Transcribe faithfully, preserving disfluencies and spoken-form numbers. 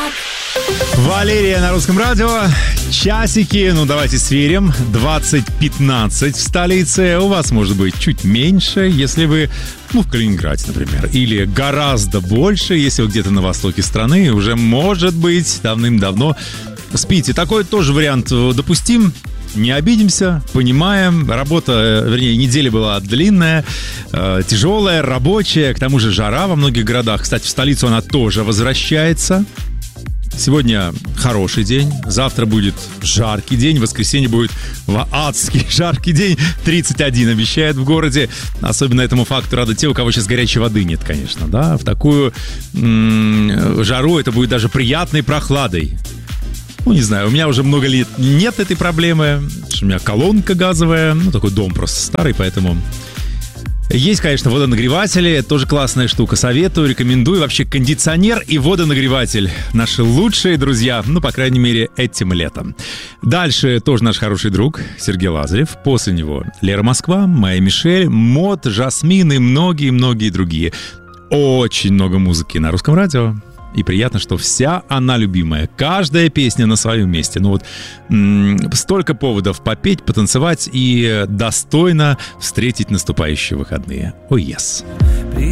Валерия на Русском радио. Часики, ну давайте сверим. двадцать пятнадцать в столице. У вас может быть чуть меньше, если вы, ну, в Калининграде, например. Или гораздо больше, если вы где-то на востоке страны. Уже, может быть, давным-давно спите. Такой тоже вариант допустим. Не обидимся, понимаем. Работа, вернее, неделя была длинная, э, тяжелая, рабочая. К тому же жара во многих городах. Кстати, в столицу она тоже возвращается. Сегодня хороший день, завтра будет жаркий день, в воскресенье будет адский жаркий день, тридцать один обещают в городе. Особенно этому факту рады те, у кого сейчас горячей воды нет, конечно, да. В такую м-м, жару это будет даже приятной прохладой. Ну, не знаю, у меня уже много лет нет этой проблемы, что у меня колонка газовая, ну, такой дом просто старый, поэтому... Есть, конечно, водонагреватели, это тоже классная штука, советую, рекомендую. Вообще кондиционер и водонагреватель — наши лучшие друзья, ну, по крайней мере, этим летом. Дальше тоже наш хороший друг Сергей Лазарев, после него Лера Москва, Майя Мишель, Мод, Жасмин и многие-многие другие. Очень много музыки на Русском радио. И приятно, что вся она любимая. Каждая песня на своем месте. Ну вот м- столько поводов попеть, потанцевать и достойно встретить наступающие выходные. О, oh, yes.